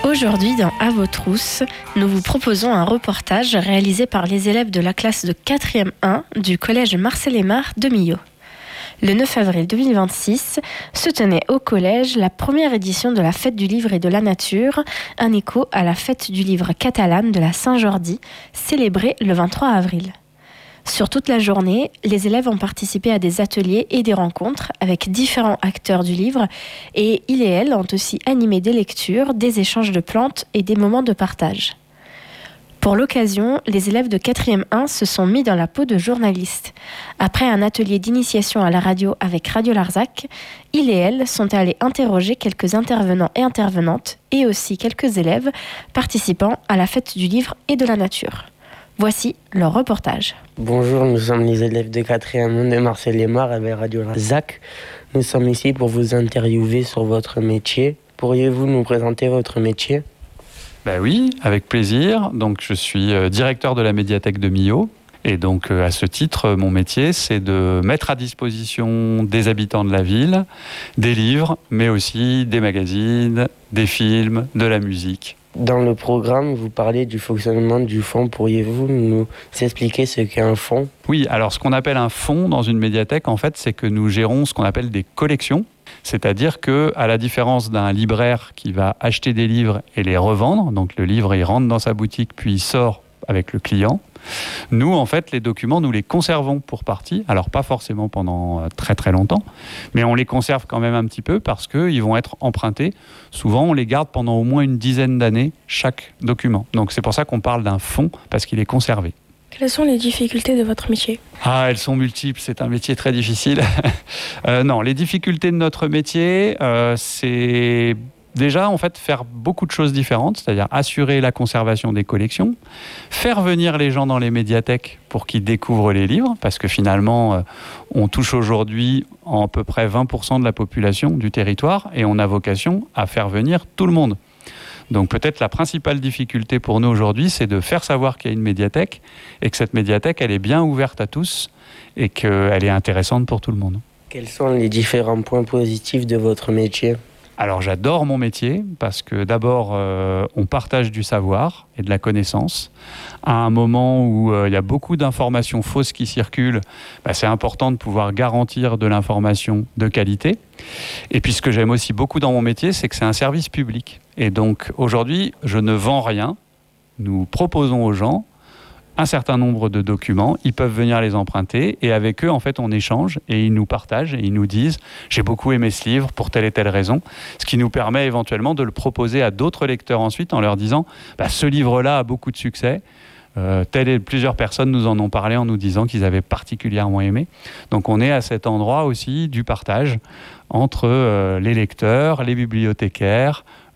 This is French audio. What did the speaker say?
Aujourd'hui, dans À vos trousses, nous vous proposons un reportage réalisé par les élèves de la classe de 4e 1 du collège Marcel Aymar de Millau. Le 9 avril 2026 se tenait au collège la première édition de la Fête du Livre et de la Nature, un écho à la Fête du Livre catalane de la Saint-Jordi, célébrée le 23 avril. Sur toute la journée, les élèves ont participé à des ateliers et des rencontres avec différents acteurs du livre et ils et elles ont aussi animé des lectures, des échanges de plantes et des moments de partage. Pour l'occasion, les élèves de 4e 1 se sont mis dans la peau de journalistes. Après un atelier d'initiation à la radio avec Radio Larzac, ils et elles sont allés interroger quelques intervenants et intervenantes et aussi quelques élèves participant à la Fête du Livre et de la Nature. Voici leur reportage. Bonjour, nous sommes les élèves de 4e 1 de Marcel Aymar avec Radio Larzac. Nous sommes ici pour vous interviewer sur votre métier. Pourriez-vous nous présenter votre métier ? Ben oui, avec plaisir. Donc, je suis directeur de la médiathèque de Millau. Et donc, à ce titre, mon métier, c'est de mettre à disposition des habitants de la ville des livres, mais aussi des magazines, des films, de la musique. Dans le programme, vous parlez du fonctionnement du fonds. Pourriez-vous nous expliquer ce qu'est un fonds ? Oui, alors ce qu'on appelle un fonds dans une médiathèque, en fait, c'est que nous gérons ce qu'on appelle des collections. C'est-à-dire que, à la différence d'un libraire qui va acheter des livres et les revendre, donc le livre, il rentre dans sa boutique, puis il sort avec le client. Nous, en fait, les documents, nous les conservons pour partie. Alors, pas forcément pendant très très longtemps, mais on les conserve quand même un petit peu parce qu'ils vont être empruntés. Souvent, on les garde pendant au moins une dizaine d'années, chaque document. Donc, c'est pour ça qu'on parle d'un fonds, parce qu'il est conservé. Quelles sont les difficultés de votre métier ? Elles sont multiples, c'est un métier très difficile. Non, les difficultés de notre métier, c'est déjà, en fait, faire beaucoup de choses différentes, c'est-à-dire assurer la conservation des collections, faire venir les gens dans les médiathèques pour qu'ils découvrent les livres, parce que finalement, on touche aujourd'hui à peu près 20% de la population du territoire et on a vocation à faire venir tout le monde. Donc peut-être la principale difficulté pour nous aujourd'hui, c'est de faire savoir qu'il y a une médiathèque et que cette médiathèque, elle est bien ouverte à tous et qu'elle est intéressante pour tout le monde. Quels sont les différents points positifs de votre métier ? Alors j'adore mon métier parce que d'abord on partage du savoir et de la connaissance. À un moment où il y a beaucoup d'informations fausses qui circulent, c'est important de pouvoir garantir de l'information de qualité. Et puis ce que j'aime aussi beaucoup dans mon métier, c'est que c'est un service public. Et donc aujourd'hui, je ne vends rien. Nous proposons aux gens un certain nombre de documents, ils peuvent venir les emprunter et avec eux, en fait, on échange et ils nous partagent et ils nous disent « j'ai beaucoup aimé ce livre pour telle et telle raison », ce qui nous permet éventuellement de le proposer à d'autres lecteurs ensuite en leur disant « ce livre-là a beaucoup de succès ». Plusieurs personnes nous en ont parlé en nous disant qu'ils avaient particulièrement aimé. Donc on est à cet endroit aussi du partage entre les lecteurs, les bibliothécaires,